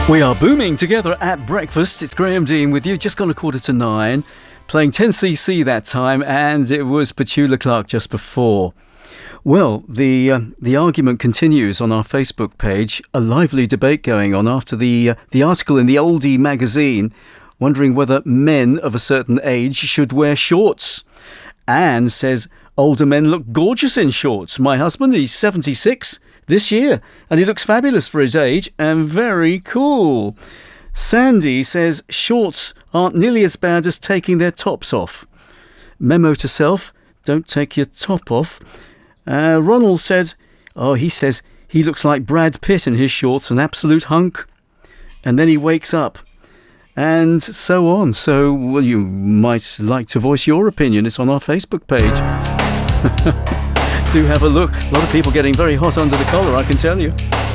We are booming together at breakfast. It's Graham Dean with you. Just gone 9:15, playing 10cc that time, and it was Petula Clark just before. Well, the argument continues on our Facebook page. A lively debate going on after the article in the Oldie magazine, wondering whether men of a certain age should wear shorts. Anne says older men look gorgeous in shorts. My husband, he's 76 this year, and he looks fabulous for his age and very cool. Sandy says shorts aren't nearly as bad as taking their tops off. Memo to self, don't take your top off. Ronald said, he says he looks like Brad Pitt in his shorts, an absolute hunk. And then he wakes up. And so on. So, well, you might like to voice your opinion. It's on our Facebook page. Do have a look. A lot of people getting very hot under the collar, I can tell you.